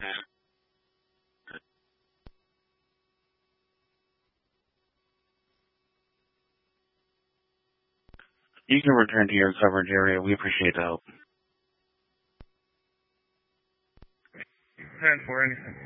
You can return to your coverage area. We appreciate the help. 10-4, anything.